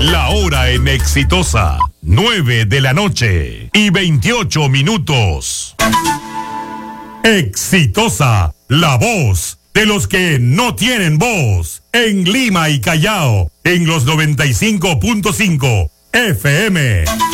La hora en Exitosa, 9 de la noche y 28 minutos. Exitosa, la voz de los que no tienen voz, en Lima y Callao, en los 95.5 FM.